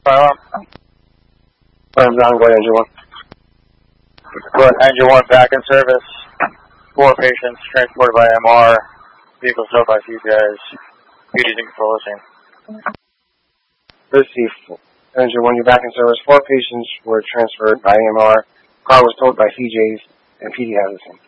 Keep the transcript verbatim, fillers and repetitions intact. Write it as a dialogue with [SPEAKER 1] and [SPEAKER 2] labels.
[SPEAKER 1] Fire up.
[SPEAKER 2] Firearms on, go ahead, engine one.
[SPEAKER 1] Go ahead, engine one back in service. Four patients transported by M R. Vehicle towed by C Js. P Ds in control scene.
[SPEAKER 2] Let's see. Engine one, you're back in service. Four patients were transferred by M R. Car was towed by C Js, and P D has the same.